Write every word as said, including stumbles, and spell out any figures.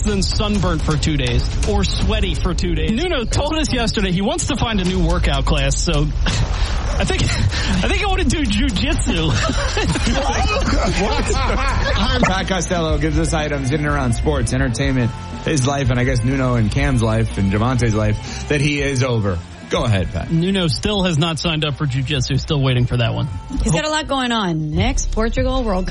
than sunburnt for two days or sweaty for two days. Nuno told us yesterday he wants to find a new workout class, so I think I think I want to do jujitsu. Pat Costello gives us items in and around sports, entertainment, his life, and I guess Nuno and Cam's life and Javante's life that he is over. Go ahead, Pat. Nuno still has not signed up for jiu-jitsu. Still waiting for that one. He's got a lot going on. Next, Portugal World Cup.